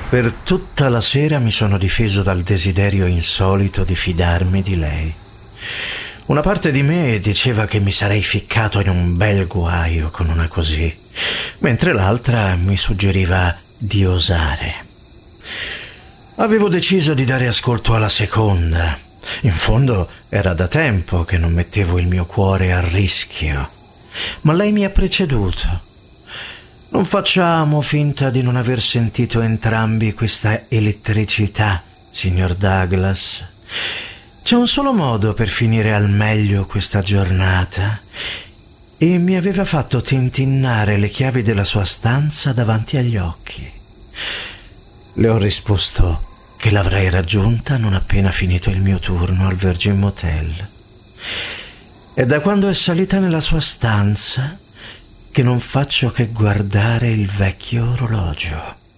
Per tutta la sera mi sono difeso dal desiderio insolito di fidarmi di lei. Una parte di me diceva che mi sarei ficcato in un bel guaio con una così, mentre l'altra mi suggeriva di osare. Avevo deciso di dare ascolto alla seconda. In fondo era da tempo che non mettevo il mio cuore a rischio, ma lei mi ha preceduto. Non facciamo finta di non aver sentito entrambi questa elettricità, signor Douglas. C'è un solo modo per finire al meglio questa giornata, e mi aveva fatto tintinnare le chiavi della sua stanza davanti agli occhi. Le ho risposto che l'avrei raggiunta non appena finito il mio turno al Virgin Motel. E da quando è salita nella sua stanza che non faccio che guardare il vecchio orologio.